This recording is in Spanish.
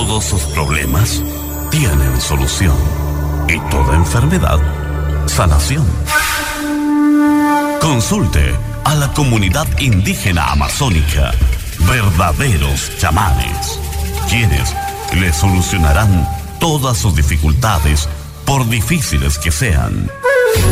todos sus problemas tienen solución. Y toda enfermedad, sanación. Consulte a la comunidad indígena amazónica, verdaderos chamanes, quienes le solucionarán todas sus dificultades, por difíciles que sean.